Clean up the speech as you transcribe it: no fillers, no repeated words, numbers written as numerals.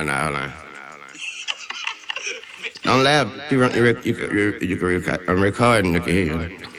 hold on. Don't laugh. You can record. I'm recording. You can hear you.